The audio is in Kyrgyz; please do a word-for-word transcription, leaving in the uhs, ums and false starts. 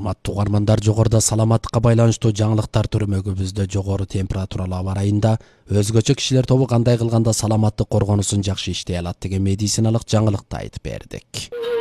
Урматтуу угармандар, жогоруда саламаттыкка байланыштуу жаңылыктар түрмөгүбүздө жогору температуралуу аба ырайында өзгөчө кишилер тобу кандай кылганда саламаттык коргонусун жакшы иштей алат деген медициналык жаңылыкты айтып бердик.